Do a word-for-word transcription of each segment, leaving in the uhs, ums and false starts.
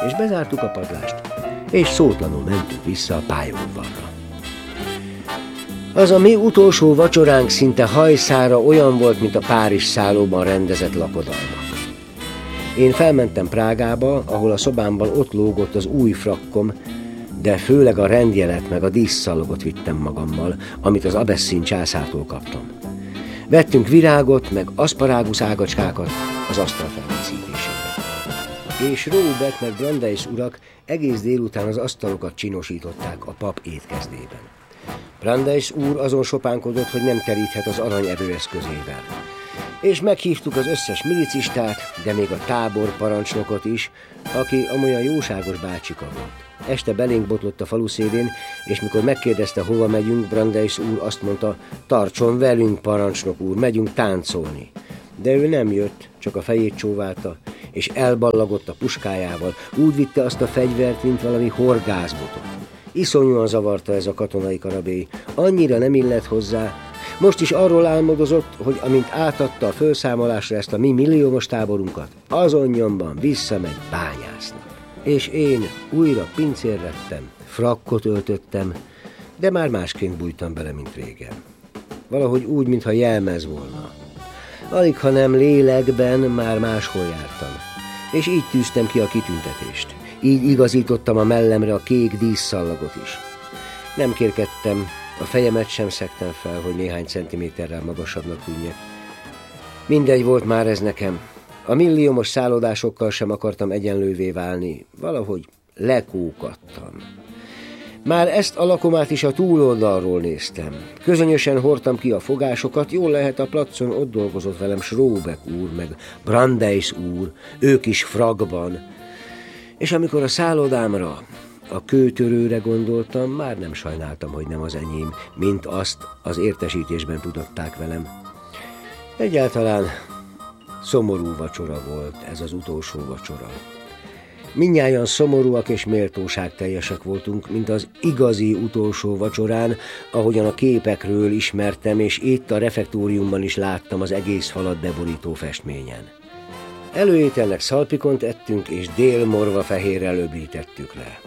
és bezártuk a padlást, és szótlanul mentünk vissza a pályaudvarra. Az a mi utolsó vacsoránk szinte hajszára olyan volt, mint a Párizs szállóban rendezett lakodalmak. Én felmentem Prágába, ahol a szobámban ott lógott az új frakkom, de főleg a rendjelet meg a díszszalagot vittem magammal, amit az Abessin császártól kaptam. Vettünk virágot, meg aszparágusz ágacskákat az asztal felkészítésére. És Róbert meg Brandeis urak egész délután az asztalokat csinosították a pap étkezdében. Brandeis úr azon sopánkodott, hogy nem teríthet az arany evőeszközével. És meghívtuk az összes milicistát, de még a tábor parancsnokot is, aki amolyan jóságos bácsika volt. Este belénk botlott a falu szélén, és mikor megkérdezte, hova megyünk, Brandeis úr azt mondta, tartson velünk, parancsnok úr, megyünk táncolni. De ő nem jött, csak a fejét csóválta, és elballagott a puskájával, úgy vitte azt a fegyvert, mint valami horgászbotot. Iszonyúan zavarta ez a katonai karabély, annyira nem illett hozzá. Most is arról álmodozott, hogy amint átadta a felszámolásra ezt a mi milliómos táborunkat, azon nyomban visszamegy bányásznak. És én újra pincér lettem, frakkot öltöttem, de már másként bújtam bele, mint régen. Valahogy úgy, mintha jelmez volna. Alig, ha nem lélekben, már máshol jártam. És így tűztem ki a kitüntetést. Így igazítottam a mellemre a kék díszszallagot is. Nem kérkedtem, a fejemet sem szektem fel, hogy néhány centiméterrel magasabbnak tűnjek. Mindegy volt már ez nekem. A milliómos szállodásokkal sem akartam egyenlővé válni. Valahogy lekókadtam. Már ezt a lakomát is a túloldalról néztem. Közönösen hordtam ki a fogásokat, jól lehet a placon ott dolgozott velem Schrobeck úr, meg Brandeis úr, ők is fragban. És amikor a szállodámra, a kőtörőre gondoltam, már nem sajnáltam, hogy nem az enyém, mint azt az értesítésben tudatták velem. Egyáltalán szomorú vacsora volt ez az utolsó vacsora. Mindnyájan szomorúak és méltóságteljesek voltunk, mint az igazi utolsó vacsorán, ahogyan a képekről ismertem, és itt a refektóriumban is láttam az egész falat beborító festményen. Előételnek szalpikont ettünk, és délmorva fehérrel öblítettük le.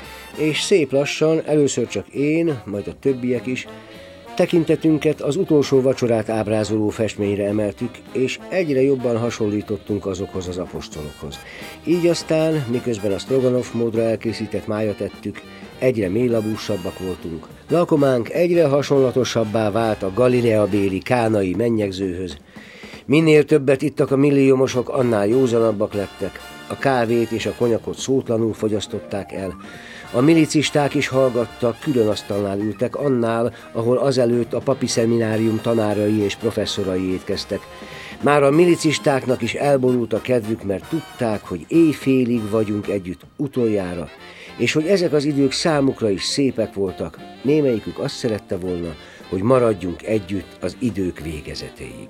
És szép lassan, először csak én, majd a többiek is, tekintetünket az utolsó vacsorát ábrázoló festményre emeltük, és egyre jobban hasonlítottunk azokhoz az apostolokhoz. Így aztán, miközben a Stroganov módra elkészített májat ettük, egyre mélylabúsabbak voltunk. Lakománk egyre hasonlatosabbá vált a Galilea-béli kánai mennyegzőhöz. Minél többet ittak a milliómosok, annál józanabbak lettek. A kávét és a konyakot szótlanul fogyasztották el. A milicisták is hallgattak, külön asztalnál ültek annál, ahol azelőtt a papi szeminárium tanárai és professzorai étkeztek. Már a milicistáknak is elborult a kedvük, mert tudták, hogy éjfélig vagyunk együtt utoljára, és hogy ezek az idők számukra is szépek voltak. Némelyikük azt szerette volna, hogy maradjunk együtt az idők végezetéig.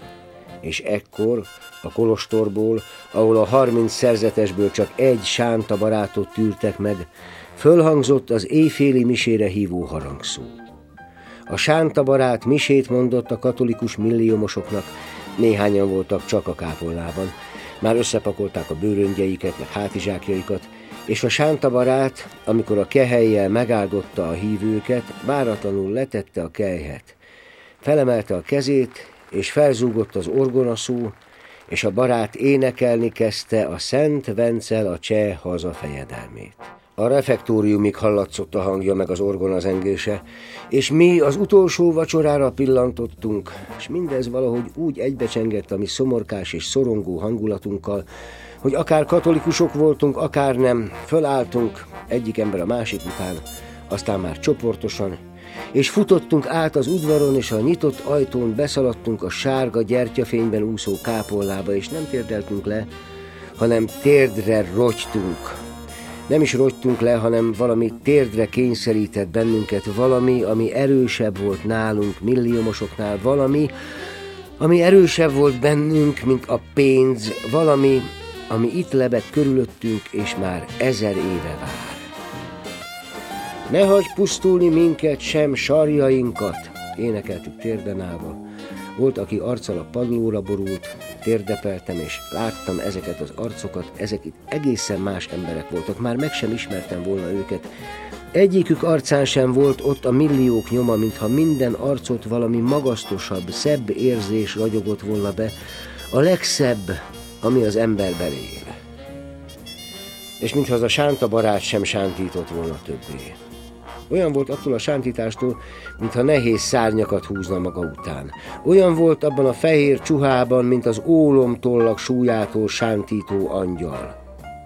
És ekkor a kolostorból, ahol a harminc szerzetesből csak egy sánta barátot tűrtek meg, fölhangzott az éjféli misére hívó harangszó. A sánta barát misét mondott a katolikus milliómosoknak, néhányan voltak csak a kápolnában. Már összepakolták a bőröngyeiket, meg hátizsákjaikat, és a sánta barát, amikor a kehelyjel megáldotta a hívőket, váratlanul letette a kelyhet. Felemelte a kezét, és felzúgott az orgonaszó, és a barát énekelni kezdte a Szent Vencel a cseh haza fejedelmét. A refektóriumig hallatszott a hangja meg az orgona zengése, és mi az utolsó vacsorára pillantottunk, és mindez valahogy úgy egybecsengett a mi szomorkás és szorongó hangulatunkkal, hogy akár katolikusok voltunk, akár nem, fölálltunk egyik ember a másik után, aztán már csoportosan, és futottunk át az udvaron, és a nyitott ajtón beszaladtunk a sárga gyertyafényben úszó kápolnába, és nem térdeltünk le, hanem térdre rogytunk. Nem is rogytunk le, hanem valami térdre kényszerített bennünket, valami, ami erősebb volt nálunk, milliómosoknál, valami, ami erősebb volt bennünk, mint a pénz, valami, ami itt lebeg körülöttünk, és már ezer éve vár. Ne hagyj pusztulni minket, sem sarjainkat, énekeltük térden állva. Volt, aki arccal a padlóra borult, térdepeltem, és láttam ezeket az arcokat, ezek itt egészen más emberek voltak, már meg sem ismertem volna őket. Egyikük arcán sem volt ott a milliók nyoma, mintha minden arcot valami magasztosabb, szebb érzés ragyogott volna be, a legszebb, ami az emberben él. És mintha az a sánta barát sem sántított volna többé. Olyan volt attól a sántítástól, mintha nehéz szárnyakat húzna maga után. Olyan volt abban a fehér csuhában, mint az ólomtollak súlyától sántító angyal.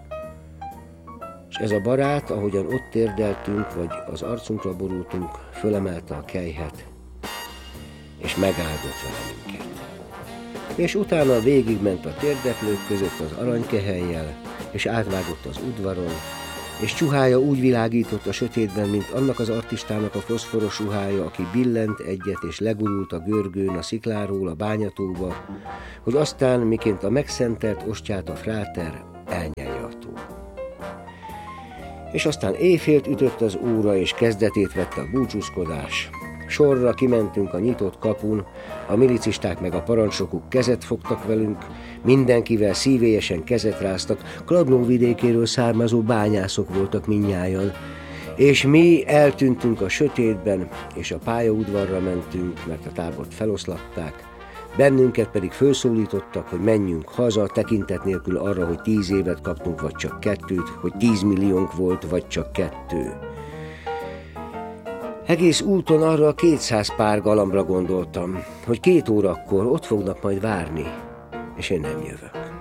És ez a barát, ahogyan ott térdeltünk, vagy az arcunkra borultunk, fölemelte a kelyhet, és megáldott vele minket. És utána végigment a térdeplők között az aranykehelyjel, és átvágott az udvaron, és csuhája úgy világított a sötétben, mint annak az artistának a foszforos ruhája, aki billent egyet, és legurult a görgőn a szikláról a bányatóba, hogy aztán, miként a megszentelt ostját a fráter, elnyelje a tó. És aztán éjfélt ütött az óra, és kezdetét vette a búcsúzkodás. Sorra kimentünk a nyitott kapun, a milicisták meg a parancsnokuk kezet fogtak velünk, mindenkivel szívélyesen kezet ráztak, Kladno vidékéről származó bányászok voltak mindnyájan, és mi eltűntünk a sötétben, és a pályaudvarra mentünk, mert a tábort feloszlatták, bennünket pedig felszólítottak, hogy menjünk haza, tekintet nélkül arra, hogy tíz évet kaptunk, vagy csak kettőt, hogy tíz milliónk volt, vagy csak kettő. Egész úton arra a kétszáz pár galambra gondoltam, hogy két órakor ott fognak majd várni, és én nem jövök.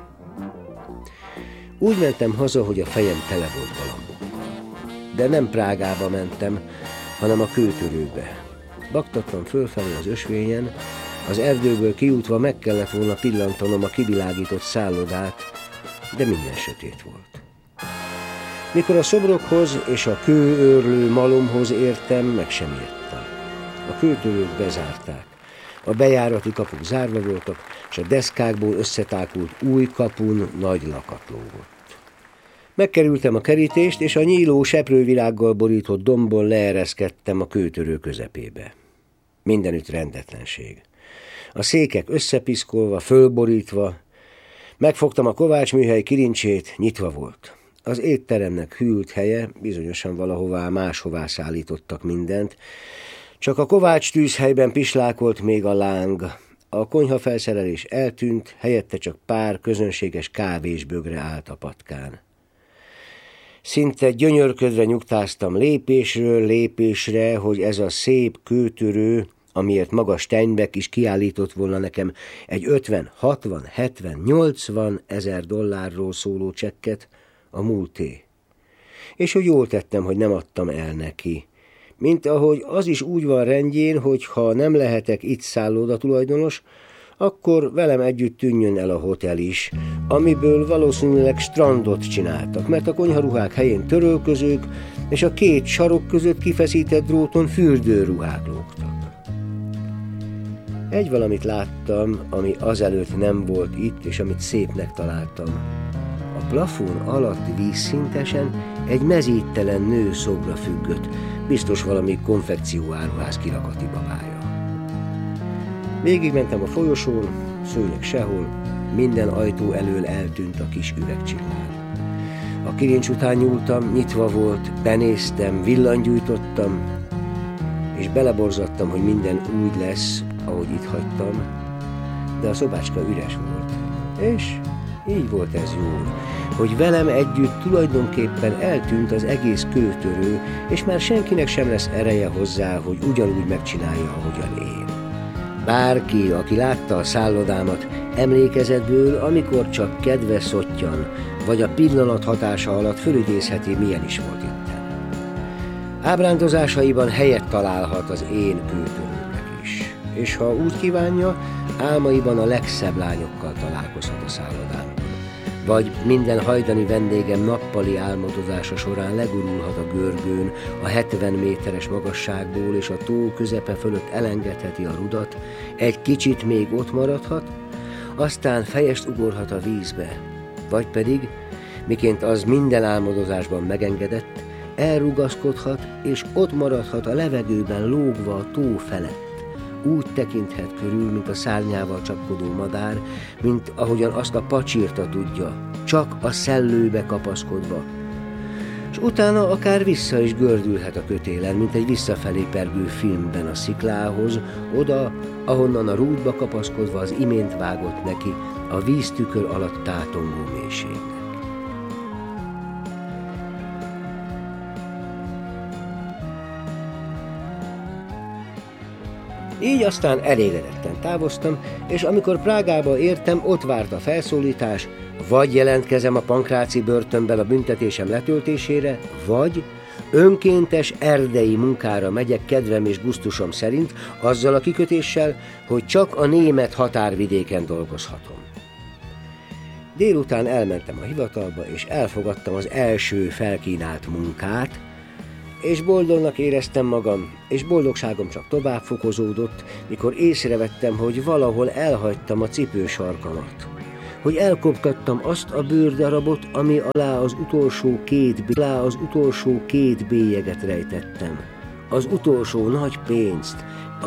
Úgy mentem haza, hogy a fejem tele volt galambokkal. De nem Prágába mentem, hanem a kőtörőbe. Baktattam fölfelé az ösvényen, az erdőből kijutva meg kellett volna pillantanom a kivilágított szállodát, de minden sötét volt. Mikor a szobrokhoz és a kőőrlő malomhoz értem, meg sem értem. A kőtörők bezárták. A bejárati kapuk zárva voltak, és a deszkákból összetákult új kapun nagy lakat lógott. Megkerültem a kerítést, és a nyíló seprővirággal borított dombon leereszkedtem a kőtörő közepébe. Mindenütt rendetlenség. A székek összepiszkolva, fölborítva. Megfogtam a kovácsműhely kilincsét, nyitva volt. Az étteremnek hűlt helye, bizonyosan valahová máshová szállítottak mindent, csak a kovács tűzhelyben pislákolt még a láng. A konyhafelszerelés eltűnt, helyette csak pár közönséges kávésbögre állt a patkán. Szinte gyönyörködve nyugtáztam lépésről lépésre, hogy ez a szép kőtörő, amiért maga Steinbeck is kiállított volna nekem egy ötven, hatvan, hetven, nyolcvan ezer dollárról szóló csekket, a múlté. És hogy jól tettem, hogy nem adtam el neki. Mint ahogy az is úgy van rendjén, hogy ha nem lehetek itt szálloda tulajdonos, akkor velem együtt tűnjön el a hotel is, amiből valószínűleg strandot csináltak, mert a konyharuhák helyén törölközők, és a két sarok között kifeszített dróton fürdőruhák lógtak. Egy valamit láttam, ami azelőtt nem volt itt, és amit szépnek találtam. A plafon alatt vízszintesen egy mezíttelen nő szobra függött, biztos valami konfekcióáruház kirakati babája. Végigmentem a folyosón, szőnyeg sehol, minden ajtó elől eltűnt a kis üvegcsillár. A kilincs után nyúltam, nyitva volt, benéztem, villanygyújtottam, és beleborzattam, hogy minden úgy lesz, ahogy itt hagytam, de a szobácska üres volt, és így volt ez jól, hogy velem együtt tulajdonképpen eltűnt az egész kőtörő, és már senkinek sem lesz ereje hozzá, hogy ugyanúgy megcsinálja, ahogyan én. Bárki, aki látta a szállodámat, emlékezetből, amikor csak kedve szottyan, vagy a pillanat hatása alatt fölidézheti, milyen is volt itten. Ábrándozásaiban helyet találhat az én kőtörőnek is, és ha úgy kívánja, álmaiban a legszebb lányokkal találkozhat a szállodámban. Vagy minden hajdani vendégem nappali álmodozása során legurulhat a görgőn a hetven méteres magasságból, és a tó közepe fölött elengedheti a rudat, egy kicsit még ott maradhat, aztán fejest ugorhat a vízbe, vagy pedig, miként az minden álmodozásban megengedett, elrugaszkodhat, és ott maradhat a levegőben lógva a tó felett, úgy tekinthet körül, mint a szárnyával csapkodó madár, mint ahogyan azt a pacsirta tudja, csak a szellőbe kapaszkodva, és utána akár vissza is gördülhet a kötélen, mint egy visszafelé pergő filmben a sziklához, oda, ahonnan a rúdba kapaszkodva az imént vágott neki a víztükör alatt tátongó mélységnek. Így aztán elégedetten távoztam, és amikor Prágába értem, ott várt a felszólítás, vagy jelentkezem a pankráci börtönben a büntetésem letöltésére, vagy önkéntes erdei munkára megyek kedvem és gusztusom szerint, azzal a kikötéssel, hogy csak a német határvidéken dolgozhatom. Délután elmentem a hivatalba, és elfogadtam az első felkínált munkát, és boldognak éreztem magam, és boldogságom csak tovább fokozódott, mikor észrevettem, hogy valahol elhagytam a cipősarkamat, hogy elkoptattam azt a bőrdarabot, ami alá az utolsó két, alá az utolsó két bélyeget rejtettem, az utolsó nagy pénzt,